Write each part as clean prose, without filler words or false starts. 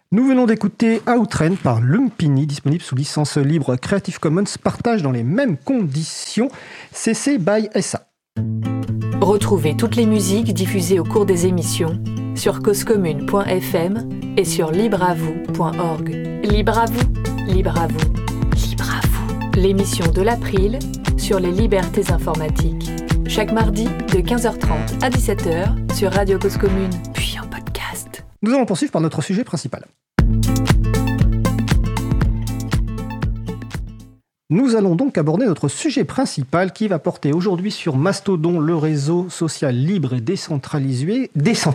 Nous venons d'écouter Outrend par Lumpini, disponible sous licence libre Creative Commons, partage dans les mêmes conditions, CC by SA. Retrouvez toutes les musiques diffusées au cours des émissions sur causecommune.fm et sur libreavou.org. Libre à vous, libre à vous, libre à vous. L'émission de l'April sur les libertés informatiques. Chaque mardi de 15h30 à 17h sur Radio Cause Commune, puis en podcast. Nous allons poursuivre par notre sujet principal. Nous allons donc aborder notre sujet principal qui va porter aujourd'hui sur Mastodon, le réseau social libre et décentralisé,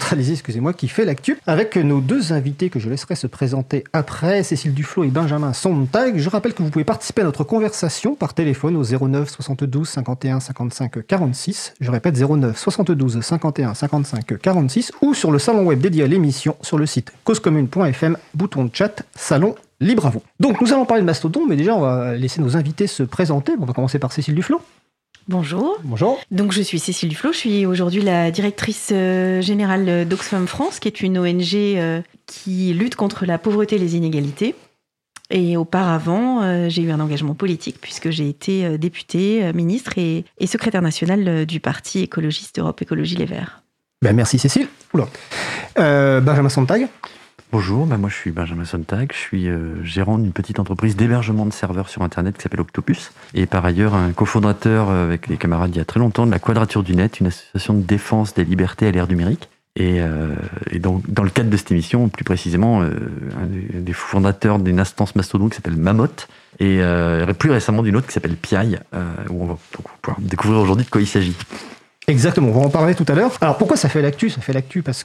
qui fait l'actu, avec nos deux invités que je laisserai se présenter après, Cécile Duflot et Benjamin Sontag. Je rappelle que vous pouvez participer à notre conversation par téléphone au 09 72 51 55 46. Je répète 09 72 51 55 46 ou sur le salon web dédié à l'émission sur le site causecommune.fm, bouton de chat, salon libre à vous. Donc nous allons parler de Mastodon, mais déjà on va laisser nos invités se présenter. On va commencer par Cécile Duflot. Bonjour. Bonjour. Donc je suis Cécile Duflot, je suis aujourd'hui la directrice générale d'Oxfam France, qui est une ONG qui lutte contre la pauvreté et les inégalités. Et auparavant, j'ai eu un engagement politique puisque j'ai été députée, ministre et secrétaire nationale du parti écologiste Europe Écologie Les Verts. Merci Cécile. Benjamin Sontag. Bonjour, moi je suis Benjamin Sontag, je suis gérant d'une petite entreprise d'hébergement de serveurs sur Internet qui s'appelle Octopus, et par ailleurs un cofondateur avec des camarades il y a très longtemps de la Quadrature du Net, une association de défense des libertés à l'ère numérique. Et donc, dans le cadre de cette émission, plus précisément, un des fondateurs d'une instance Mastodon qui s'appelle Mammoth, et plus récemment d'une autre qui s'appelle Piaille, où on va pouvoir découvrir aujourd'hui de quoi il s'agit. Exactement, on va en parler tout à l'heure. Alors pourquoi ça fait l'actu ? Ça fait l'actu parce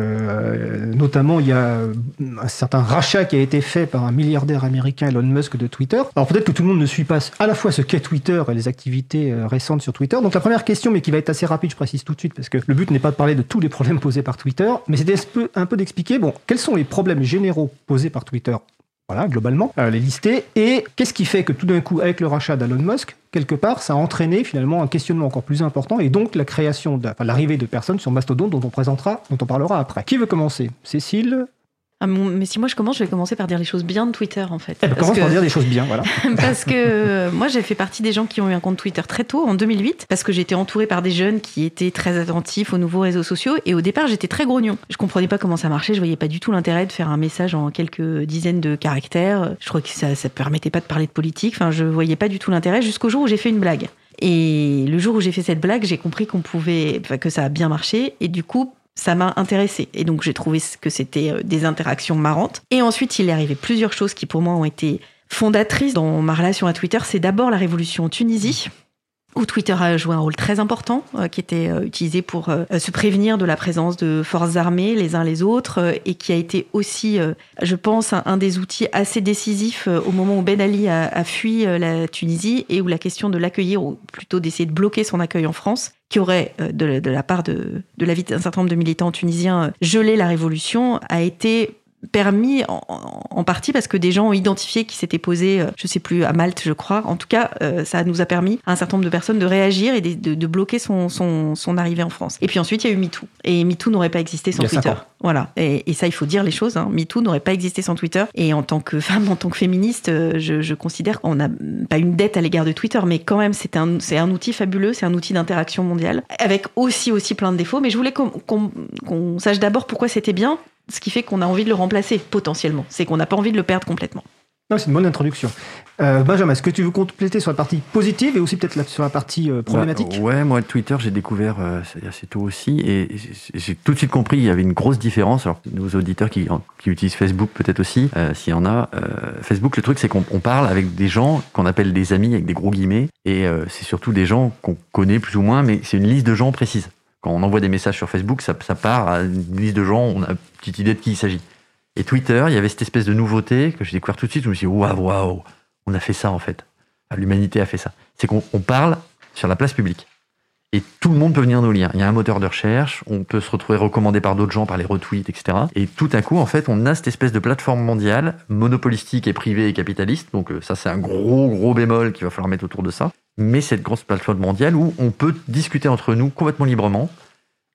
que notamment il y a un certain rachat qui a été fait par un milliardaire américain, Elon Musk, de Twitter. Alors peut-être que tout le monde ne suit pas à la fois ce qu'est Twitter et les activités récentes sur Twitter. Donc la première question, mais qui va être assez rapide, je précise tout de suite, parce que le but n'est pas de parler de tous les problèmes posés par Twitter, mais c'est un peu d'expliquer, quels sont les problèmes généraux posés par Twitter ? Voilà, globalement, les lister. Et qu'est-ce qui fait que tout d'un coup, avec le rachat d'Elon Musk, quelque part, ça a entraîné finalement un questionnement encore plus important et donc la création, l'arrivée de personnes sur Mastodon dont on parlera après. Qui veut commencer ? Cécile ? Mais si moi je commence, je vais commencer par dire les choses bien de Twitter en fait. Commence par dire des choses bien, voilà. Parce que moi j'ai fait partie des gens qui ont eu un compte Twitter très tôt, en 2008, parce que j'étais entourée par des jeunes qui étaient très attentifs aux nouveaux réseaux sociaux et au départ j'étais très grognon. Je comprenais pas comment ça marchait, je voyais pas du tout l'intérêt de faire un message en quelques dizaines de caractères. Je crois que ça permettait pas de parler de politique, je voyais pas du tout l'intérêt jusqu'au jour où j'ai fait une blague. Et le jour où j'ai fait cette blague, j'ai compris que ça a bien marché et du coup ça m'a intéressée. Et donc, j'ai trouvé que c'était des interactions marrantes. Et ensuite, il est arrivé plusieurs choses qui, pour moi, ont été fondatrices dans ma relation à Twitter. C'est d'abord la révolution en Tunisie, où Twitter a joué un rôle très important, qui était utilisé pour se prévenir de la présence de forces armées les uns les autres, et qui a été aussi, je pense, un des outils assez décisifs au moment où Ben Ali a fui la Tunisie, et où la question de l'accueillir, ou plutôt d'essayer de bloquer son accueil en France, qui aurait, de la part de l'avis d'un certain nombre de militants tunisiens, gelé la révolution, a été permis en partie parce que des gens ont identifié qui s'étaient posés, je sais plus, à Malte, je crois. En tout cas, ça nous a permis à un certain nombre de personnes de réagir et de bloquer son arrivée en France. Et puis ensuite, il y a eu MeToo. Et MeToo n'aurait pas existé sans Twitter. Voilà. Et ça, il faut dire les choses. MeToo n'aurait pas existé sans Twitter. Et en tant que femme, en tant que féministe, je considère qu'on n'a pas une dette à l'égard de Twitter, mais quand même, c'est un outil fabuleux, c'est un outil d'interaction mondiale, avec aussi plein de défauts. Mais je voulais qu'on sache d'abord pourquoi c'était bien. Ce qui fait qu'on a envie de le remplacer, potentiellement. C'est qu'on n'a pas envie de le perdre complètement. Non, c'est une bonne introduction. Benjamin, est-ce que tu veux compléter sur la partie positive et aussi peut-être sur la partie problématique ? Ouais, moi, Twitter, j'ai découvert assez tôt aussi. Et j'ai tout de suite compris qu'il y avait une grosse différence. Alors, nos auditeurs qui utilisent Facebook, peut-être aussi, s'il y en a. Facebook, le truc, c'est qu'on parle avec des gens qu'on appelle des amis, avec des gros guillemets. Et c'est surtout des gens qu'on connaît plus ou moins, mais c'est une liste de gens précise. Quand on envoie des messages sur Facebook, ça part à une liste de gens, on a une petite idée de qui il s'agit. Et Twitter, il y avait cette espèce de nouveauté que j'ai découvert tout de suite. Je me suis dit, waouh, on a fait ça en fait. L'humanité a fait ça. C'est qu'on parle sur la place publique. Et tout le monde peut venir nous lire. Il y a un moteur de recherche, on peut se retrouver recommandé par d'autres gens, par les retweets, etc. Et tout à coup, en fait, on a cette espèce de plateforme mondiale, monopolistique et privée et capitaliste. Donc ça, c'est un gros bémol qu'il va falloir mettre autour de ça. Mais cette grosse plateforme mondiale où on peut discuter entre nous complètement librement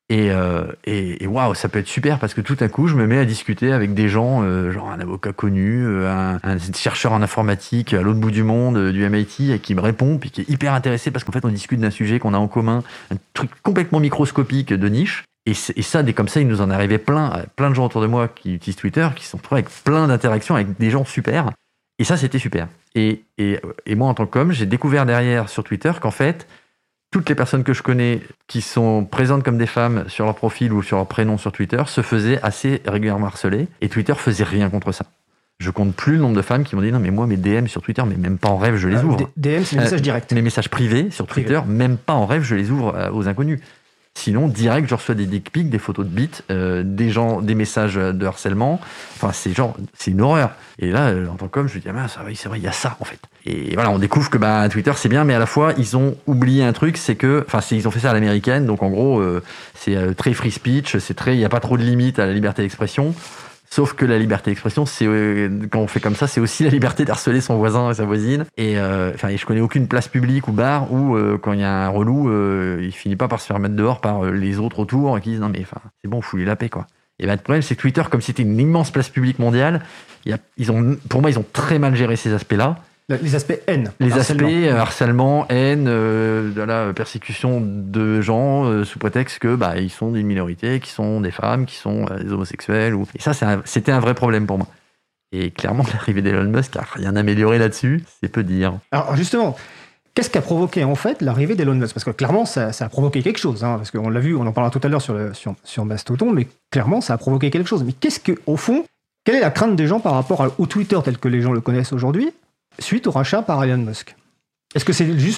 Et waouh, ça peut être super parce que tout à coup, je me mets à discuter avec des gens, genre un avocat connu, un chercheur en informatique à l'autre bout du monde, du MIT, et qui me répond, puis qui est hyper intéressé parce qu'en fait, on discute d'un sujet qu'on a en commun, un truc complètement microscopique de niche. Et ça, comme ça, il nous en est arrivé plein de gens autour de moi qui utilisent Twitter, qui se sont retrouvés avec plein d'interactions avec des gens super. Et ça, c'était super. Et moi, en tant que com, j'ai découvert derrière sur Twitter qu'en fait, toutes les personnes que je connais qui sont présentes comme des femmes sur leur profil ou sur leur prénom sur Twitter se faisaient assez régulièrement harceler et Twitter faisait rien contre ça. Je compte plus le nombre de femmes qui m'ont dit non mais moi mes DM sur Twitter, mais même pas en rêve je les ouvre. DM c'est les messages directs. Les messages privés sur Twitter, même pas en rêve je les ouvre aux inconnus. Sinon, direct, je reçois des dick pics, des photos de bites, des messages de harcèlement. Enfin, c'est une horreur. Et là, en tant que com, je me dis, c'est vrai, il y a ça, en fait. Et voilà, on découvre que Twitter, c'est bien, mais à la fois, ils ont oublié un truc, ils ont fait ça à l'américaine. Donc, en gros, c'est très free speech, il n'y a pas trop de limites à la liberté d'expression. Sauf que la liberté d'expression, quand on fait comme ça, c'est aussi la liberté d'harceler son voisin et sa voisine. Et je connais aucune place publique ou bar où, quand il y a un relou, il finit pas par se faire mettre dehors par les autres autour qui disent non mais c'est bon, foutez la paix quoi. Et le problème, c'est que Twitter, comme c'était une immense place publique mondiale, pour moi, ils ont très mal géré ces aspects-là. Les aspects haine. Les aspects harcèlement, haine, persécution de gens sous prétexte que ils sont d'une minorité, qui sont des femmes, qui sont des homosexuels. Et ça, c'était un vrai problème pour moi. Et clairement, l'arrivée d'Elon Musk a rien amélioré là-dessus, c'est peu dire. Alors justement, qu'est-ce qui a provoqué en fait l'arrivée d'Elon Musk ? Parce que clairement, ça a provoqué quelque chose. Parce qu'on l'a vu, on en parlera tout à l'heure sur Mastodon, mais clairement, ça a provoqué quelque chose. Mais au fond, quelle est la crainte des gens par rapport au Twitter tel que les gens le connaissent aujourd'hui ? Suite au rachat par Elon Musk. Est-ce que c'est juste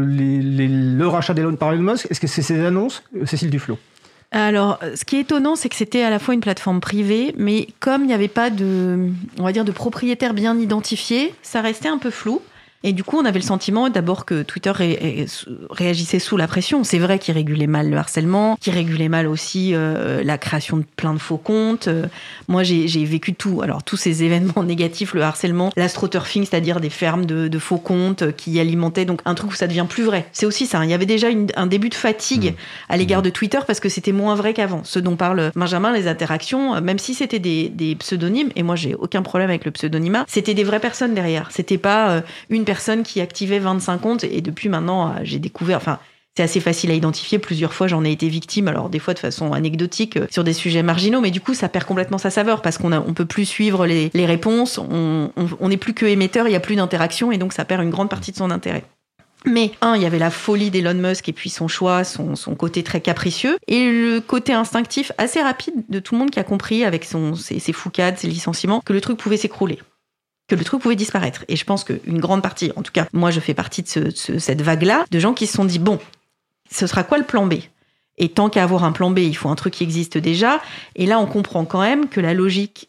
le rachat par Elon Musk ? Est-ce que c'est ces annonces, Cécile Duflot ? Alors, ce qui est étonnant, c'est que c'était à la fois une plateforme privée, mais comme il n'y avait pas de propriétaire bien identifié, ça restait un peu flou. Et du coup, on avait le sentiment d'abord que Twitter réagissait sous la pression. C'est vrai qu'il régulait mal le harcèlement, qu'il régulait mal aussi la création de plein de faux comptes. Moi, j'ai vécu tout. Alors, tous ces événements négatifs, le harcèlement, l'astroturfing, c'est-à-dire des fermes de faux comptes qui alimentaient donc un truc où ça devient plus vrai. C'est aussi ça. Il y avait déjà un début de fatigue à l'égard de Twitter parce que c'était moins vrai qu'avant. Ce dont parle Benjamin, les interactions, même si c'était des pseudonymes, et moi, j'ai aucun problème avec le pseudonymat, c'était des vraies personnes derrière. C'était pas une personne qui activait 25 comptes et depuis maintenant j'ai découvert, c'est assez facile à identifier, plusieurs fois j'en ai été victime, alors des fois de façon anecdotique sur des sujets marginaux, mais du coup ça perd complètement sa saveur parce qu'on peut plus suivre les réponses, on n'est plus que émetteur, il n'y a plus d'interaction et donc ça perd une grande partie de son intérêt. Mais il y avait la folie d'Elon Musk et puis son choix, son côté très capricieux et le côté instinctif assez rapide de tout le monde qui a compris avec ses foucades, ses licenciements, que le truc pouvait s'écrouler, que le truc pouvait disparaître. Et je pense qu'une grande partie, en tout cas, moi je fais partie de cette vague-là, de gens qui se sont dit, bon, ce sera quoi le plan B ? Et tant qu'à avoir un plan B, il faut un truc qui existe déjà. Et là, on comprend quand même que la logique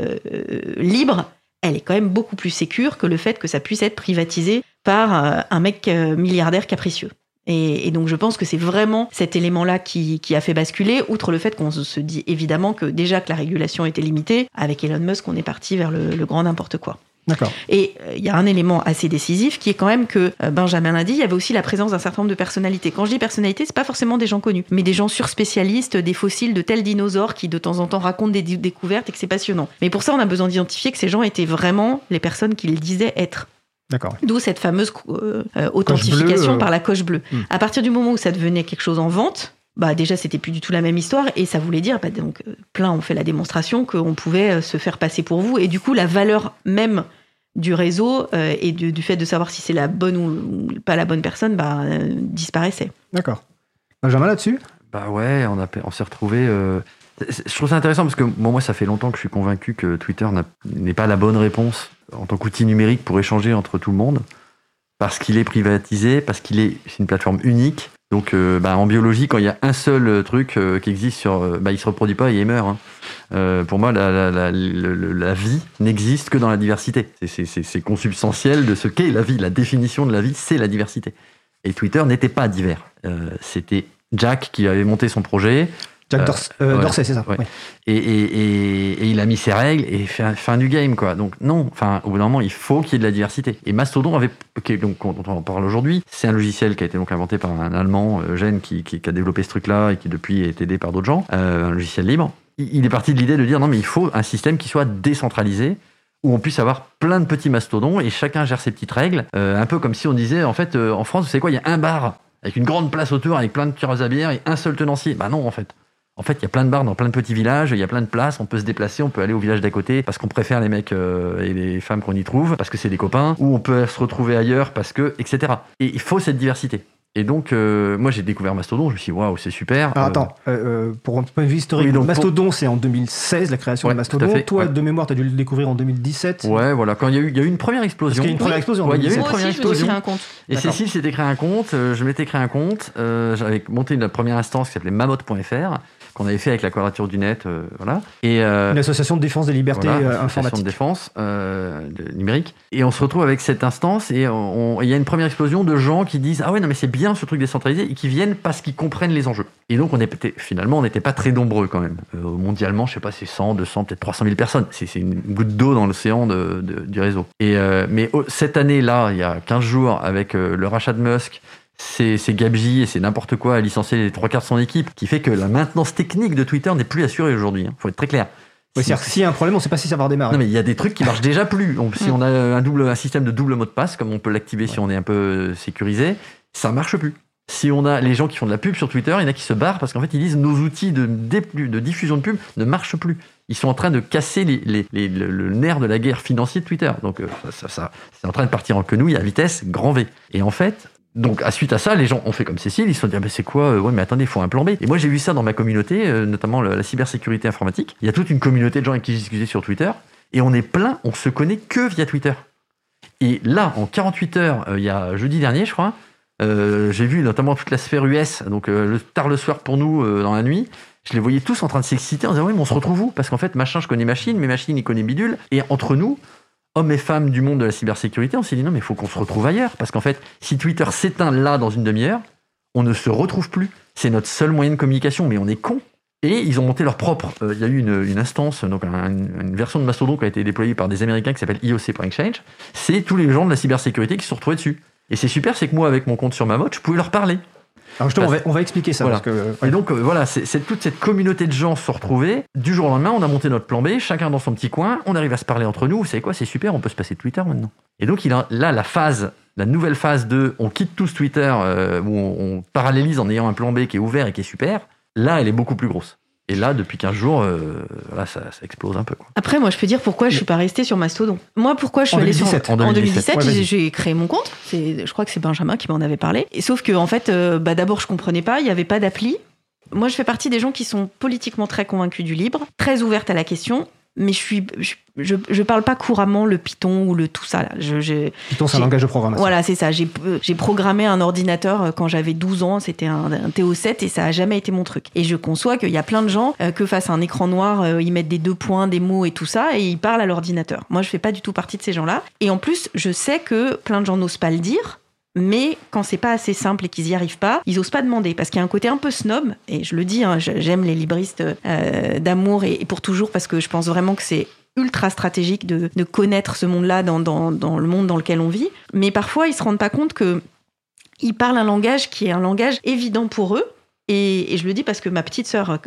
libre, elle est quand même beaucoup plus sécure que le fait que ça puisse être privatisé par un mec milliardaire capricieux. Et donc je pense que c'est vraiment cet élément-là qui a fait basculer, outre le fait qu'on se dit évidemment que déjà que la régulation était limitée, avec Elon Musk, on est parti vers le grand n'importe quoi. D'accord. Et il y a un élément assez décisif qui est quand même que, Benjamin l'a dit, il y avait aussi la présence d'un certain nombre de personnalités. Quand je dis personnalités, c'est pas forcément des gens connus, mais des gens surspécialistes, des fossiles de tels dinosaures qui de temps en temps racontent des découvertes et que c'est passionnant. Mais pour ça, on a besoin d'identifier que ces gens étaient vraiment les personnes qu'ils disaient être. D'accord. D'où cette fameuse authentification par la coche bleue. À partir du moment où ça devenait quelque chose en vente, déjà c'était plus du tout la même histoire et ça voulait dire donc plein ont fait la démonstration qu'on pouvait se faire passer pour vous et du coup la valeur même du réseau et du fait de savoir si c'est la bonne ou pas la bonne personne disparaissait. D'accord. Benjamin là-dessus ? Ouais, on s'est retrouvés. Je trouve ça intéressant parce que moi ça fait longtemps que je suis convaincu que Twitter n'est pas la bonne réponse en tant qu'outil numérique pour échanger entre tout le monde, parce qu'il est privatisé, parce c'est une plateforme unique. Donc en biologie, quand il y a un seul truc qui existe il se reproduit pas et il meurt. Pour moi, la vie n'existe que dans la diversité. C'est consubstantiel de ce qu'est la vie. La définition de la vie, c'est la diversité. Et Twitter n'était pas divers. C'était Jack qui avait monté son projet. Jack Dorsey, c'est ça. Ouais. Et il a mis ses règles et fin du game, quoi. Donc non, enfin, au bout d'un moment, il faut qu'il y ait de la diversité. Et Mastodon dont on en parle aujourd'hui, c'est un logiciel qui a été donc inventé par un Allemand, Eugène, qui a développé ce truc-là et qui depuis est aidé par d'autres gens, un logiciel libre. Il est parti de l'idée de dire non, mais il faut un système qui soit décentralisé, où on puisse avoir plein de petits mastodons et chacun gère ses petites règles. Un peu comme si on disait, en fait, en France, vous savez quoi, il y a un bar avec une grande place autour, avec plein de tireuses à bière et un seul tenancier. Bah non, en fait. En fait, il y a plein de bars dans plein de petits villages, il y a plein de places, on peut se déplacer, on peut aller au village d'à côté parce qu'on préfère les mecs et les femmes qu'on y trouve, parce que c'est des copains, ou on peut se retrouver ailleurs parce que, etc. Et il faut cette diversité. Et donc, moi, j'ai découvert Mastodon, je me suis dit, waouh, c'est super. Alors, attends, pour un point de vue historique, oui, Mastodon, c'est en 2016, la création de Mastodon. Toi, de mémoire, tu as dû le découvrir en 2017. Ouais, voilà, quand il y a eu une première explosion. Parce qu'il y a eu une première explosion. Ouais, il y a eu une première explosion. Je me suis créé un compte. Et Cécile s'était créé un compte, je m'étais créé un compte, j'avais monté une première instance qui s'appelait mamotte.fr, qu'on avait fait avec la Quadrature du Net, voilà. Et, une association de défense des libertés informatiques. Association de défense numérique. Et on se retrouve avec cette instance et il y a une première explosion de gens qui disent « Ah ouais, non mais c'est bien ce truc décentralisé » et qui viennent parce qu'ils comprennent les enjeux. Et donc, finalement, on n'était pas très nombreux quand même. Mondialement, je sais pas, c'est 100, 200, peut-être 300 000 personnes. C'est une goutte d'eau dans l'océan du réseau. Mais cette année-là, il y a 15 jours, avec le rachat de Musk, c'est Gabji et c'est n'importe quoi à licencier les 3/4 de son équipe, qui fait que la maintenance technique de Twitter n'est plus assurée aujourd'hui. Faut être très clair. Oui, c'est-à-dire que s'il y a un problème, on ne sait pas si ça va redémarrer. Non, mais il y a des trucs qui marchent déjà plus. Si on a un système de double mot de passe, comme on peut l'activer si on est un peu sécurisé, ça marche plus. Si on a les gens qui font de la pub sur Twitter, il y en a qui se barrent parce qu'en fait ils disent nos outils de diffusion de pub ne marchent plus. Ils sont en train de casser le nerf de la guerre financière de Twitter. Donc ça c'est en train de partir en quenouille à vitesse grand V. Et en fait, donc à suite à ça, les gens ont fait comme Cécile, ils se sont dit c'est quoi ouais mais attendez, il faut un plan B. Et moi j'ai vu ça dans ma communauté, notamment la cybersécurité informatique. Il y a toute une communauté de gens avec qui j'ai discuté sur Twitter et on est plein, on se connaît que via Twitter. Et là en 48 heures, il y a jeudi dernier je crois, j'ai vu notamment toute la sphère US, donc tard le soir pour nous dans la nuit, je les voyais tous en train de s'exciter en disant oui mais on se retrouve où, parce qu'en fait machin je connais machine, mais machine il connaît bidule, et entre nous hommes et femmes du monde de la cybersécurité on s'est dit non mais il faut qu'on se retrouve ailleurs, parce qu'en fait si Twitter s'éteint là dans une demi-heure on ne se retrouve plus, c'est notre seul moyen de communication, mais on est cons. Et ils ont monté leur propre, il y a eu une instance, donc une version de Mastodon qui a été déployée par des Américains qui s'appelle IOC.exchange, c'est tous les gens de la cybersécurité qui se sont retrouvés dessus. Et c'est super, c'est que moi, avec mon compte sur Mamotte, je pouvais leur parler. Alors justement, on va expliquer ça. Voilà. Parce que, Et donc, voilà, c'est toute cette communauté de gens se retrouver. Du jour au lendemain, on a monté notre plan B, chacun dans son petit coin, on arrive à se parler entre nous. Vous savez quoi, c'est super, on peut se passer de Twitter maintenant. Et donc, là, la nouvelle phase de on quitte tous Twitter, où on parallélise en ayant un plan B qui est ouvert et qui est super, là, elle est beaucoup plus grosse. Et là, depuis 15 jours, là, ça explose un peu, quoi. Après, moi, je peux dire pourquoi je suis pas restée sur Mastodon. Moi, pourquoi je suis allée sur... En 2017, ouais, j'ai créé mon compte. Je crois que c'est Benjamin qui m'en avait parlé. Et sauf que, en fait, d'abord, je comprenais pas. Il y avait pas d'appli. Moi, je fais partie des gens qui sont politiquement très convaincus du libre, très ouvertes à la question. Mais je parle pas couramment le Python ou le tout ça là. Python, c'est un langage de programmation. Voilà, c'est ça. J'ai programmé un ordinateur quand j'avais 12 ans, c'était un TO7 et ça a jamais été mon truc. Et je conçois qu'il y a plein de gens que face à un écran noir, ils mettent des 2 points, des mots et tout ça et ils parlent à l'ordinateur. Moi, je fais pas du tout partie de ces gens-là. Et en plus, je sais que plein de gens n'osent pas le dire. Mais quand c'est pas assez simple et qu'ils y arrivent pas, ils osent pas demander parce qu'il y a un côté un peu snob. Et je le dis, hein, j'aime les libristes d'amour et pour toujours parce que je pense vraiment que c'est ultra stratégique de connaître ce monde-là dans le monde dans lequel on vit. Mais parfois, ils se rendent pas compte que ils parlent un langage qui est un langage évident pour eux. Et je le dis parce que ma petite sœur,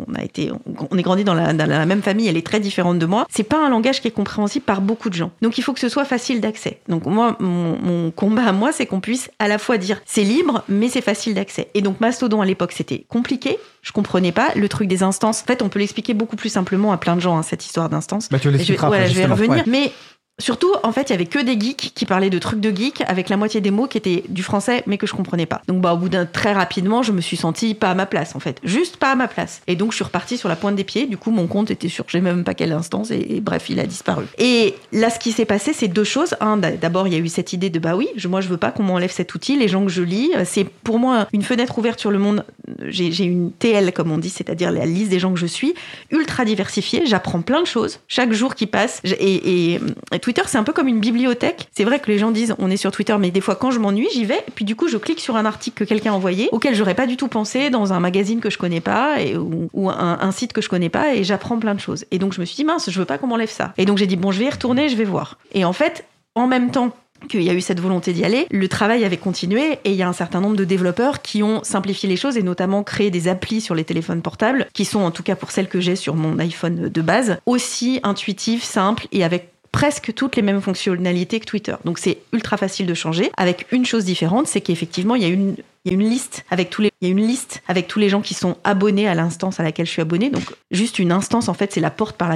on est grandi dans la même famille, elle est très différente de moi. C'est pas un langage qui est compréhensible par beaucoup de gens. Donc il faut que ce soit facile d'accès. Donc moi, mon combat à moi, c'est qu'on puisse à la fois dire c'est libre, mais c'est facile d'accès. Et donc Mastodon à l'époque, c'était compliqué. Je comprenais pas le truc des instances. En fait, on peut l'expliquer beaucoup plus simplement à plein de gens, hein, cette histoire d'instances. Bah, tu l'expliqueras. Je vais revenir. Ouais. Mais surtout, en fait, il y avait que des geeks qui parlaient de trucs de geeks avec la moitié des mots qui étaient du français, mais que je comprenais pas. Donc, au bout très rapidement, je me suis sentie pas à ma place, en fait. Juste pas à ma place. Et donc, je suis repartie sur la pointe des pieds. Du coup, mon compte était sur je sais même pas quelle instance et bref, il a disparu. Et là, ce qui s'est passé, c'est 2 choses. D'abord, il y a eu cette idée de moi, je veux pas qu'on m'enlève cet outil. Les gens que je lis, c'est pour moi une fenêtre ouverte sur le monde. J'ai une TL, comme on dit, c'est-à-dire la liste des gens que je suis, ultra diversifiée. J'apprends plein de choses. Chaque jour qui passe, et Twitter, c'est un peu comme une bibliothèque. C'est vrai que les gens disent on est sur Twitter, mais des fois quand je m'ennuie, j'y vais. Puis du coup, je clique sur un article que quelqu'un a envoyé, auquel j'aurais pas du tout pensé, dans un magazine que je connais pas, ou un site que je connais pas, et j'apprends plein de choses. Et donc je me suis dit mince, je veux pas qu'on m'enlève ça. Et donc j'ai dit bon, je vais y retourner, je vais voir. Et en fait, en même temps qu'il y a eu cette volonté d'y aller, le travail avait continué et il y a un certain nombre de développeurs qui ont simplifié les choses et notamment créé des applis sur les téléphones portables qui sont, en tout cas pour celles que j'ai sur mon iPhone de base, aussi intuitives, simples et avec presque toutes les mêmes fonctionnalités que Twitter. Donc c'est ultra facile de changer, avec une chose différente, c'est qu'effectivement il y a une liste avec tous les gens qui sont abonnés à l'instance à laquelle je suis abonné. Donc juste une instance, en fait, c'est la porte par